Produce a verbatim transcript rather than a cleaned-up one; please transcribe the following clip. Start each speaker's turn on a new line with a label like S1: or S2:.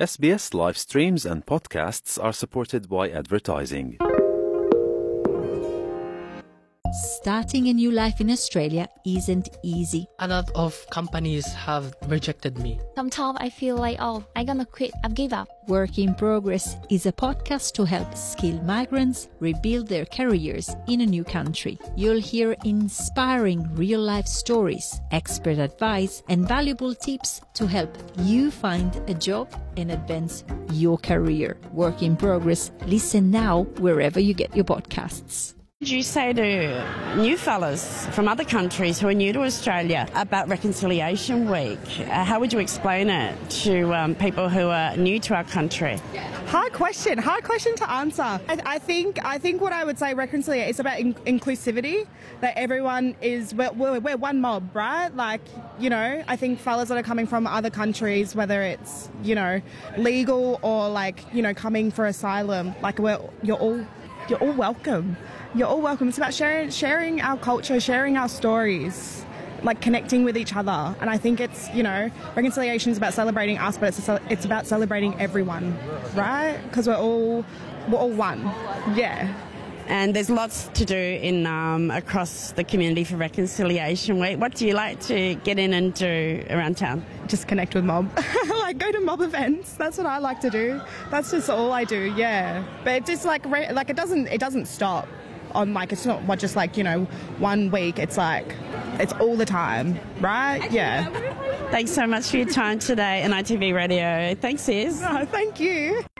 S1: S B S live streams and podcasts are supported by advertising.
S2: Starting a new life in Australia isn't easy.
S3: A lot of companies have rejected me.
S4: Sometimes I feel like, oh, I'm gonna quit, I've give up.
S2: Work in Progress is a podcast to help skilled migrants rebuild their careers in a new country. You'll hear inspiring real-life stories, expert advice, and valuable tips to help you find a job and advance your career. Work in Progress. Listen now wherever you get your podcasts.
S5: What would you say to new fellas from other countries who are new to Australia about Reconciliation Week? Uh, how would you explain it to um, people who are new to our country?
S6: Hard question. Hard question to answer. I, I think. I think what I would say, reconciliation, is about in- inclusivity. That everyone is. We're, we're, we're one mob, right? Like, you know, I think fellas that are coming from other countries, whether it's, you know, legal or like, you know, coming for asylum, like we're you're all you're all welcome. You're all welcome. It's about sharing sharing our culture, sharing our stories, like connecting with each other. And I think it's, you know, reconciliation is about celebrating us, but it's a, it's about celebrating everyone, right? Because we're all we're all one. Yeah.
S5: And there's lots to do in um, across the community for Reconciliation Week. What do you like to get in and do around town?
S6: Just connect with mob. Like go to mob events. That's what I like to do. That's just all I do. Yeah. But it just like like it doesn't it doesn't stop. On like it's not what just like, you know, one week. It's like it's all the time, right? Yeah.
S5: Thanks so much for your time today on I T V Radio. Thanks, Iz.
S6: Oh, thank you.